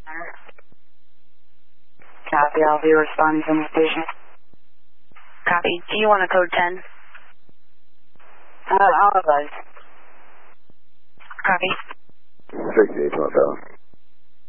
Copy, I'll be responding from the station. Copy. Do you want a code 10? All of us. Copy. 68 Motel.